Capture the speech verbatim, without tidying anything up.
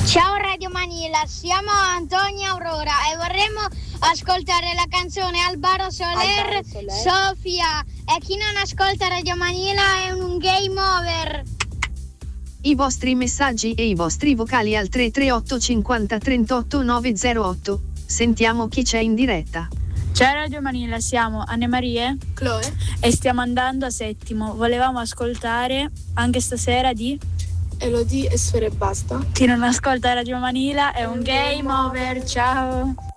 Ciao Radio Manila, siamo Antonia Aurora e vorremmo ascoltare la canzone Albaro Soler, Albaro Soler. Sofia. E chi non ascolta Radio Manila è un game over. I vostri messaggi e i vostri vocali al tre tre otto cinquanta trentotto novecentotto. Sentiamo chi c'è in diretta. Ciao Radio Manila, siamo Annemarie, Chloe e stiamo andando a Settimo. Volevamo ascoltare anche stasera di Elodie e Sfere e Basta. Chi non ascolta Radio Manila è un game over. Ciao.